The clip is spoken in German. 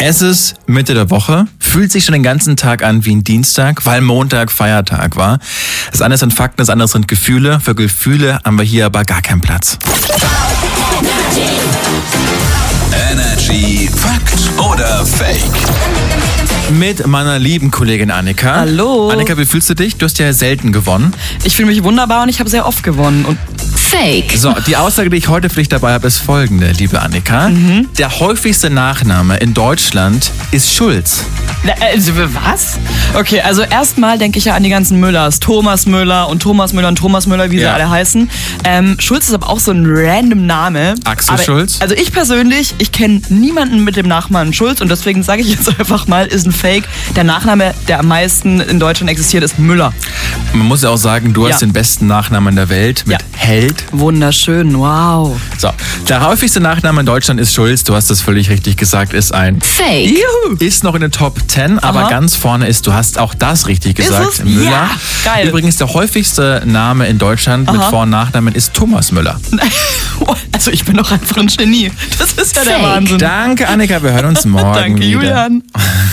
Es ist Mitte der Woche, fühlt sich schon den ganzen Tag an wie ein Dienstag, weil Montag Feiertag war. Das eine sind Fakten, das andere sind Gefühle. Für Gefühle haben wir hier aber gar keinen Platz. Energy Fakt oder Fake? Mit meiner lieben Kollegin Annika. Hallo. Annika, wie fühlst du dich? Du hast ja selten gewonnen. Ich fühle mich wunderbar und ich habe sehr oft gewonnen. Und Fake. So, die Aussage, die ich heute für dich dabei habe, ist folgende, liebe Annika. Der häufigste Nachname in Deutschland ist Schulz. Was? Okay, also erstmal denke ich ja an die ganzen Müllers. Thomas Müller und Thomas Müller und Thomas Müller, wie sie alle heißen. Schulz ist aber auch so ein random Name. Axel aber, Schulz? Also ich persönlich, ich kenne niemanden mit dem Nachnamen Schulz und deswegen sage ich jetzt einfach mal, ist ein Fake. Der Nachname, der am meisten in Deutschland existiert, ist Müller. Man muss ja auch sagen, du hast den besten Nachnamen der Welt mit Held. Wunderschön, wow. So, der häufigste Nachname in Deutschland ist Schulz. Du hast das völlig richtig gesagt, ist ein Fake. Juhu. Ist noch in den Top 10, aber ganz vorne ist, du hast auch das richtig gesagt, Ist es? Müller. Ja, geil. Übrigens, der häufigste Name in Deutschland mit Vor- und Nachnamen ist Thomas Müller. Also ich bin doch einfach ein Genie. Das ist ja der Fake. Wahnsinn. Danke, Annika, wir hören uns morgen Danke, wieder. Julian.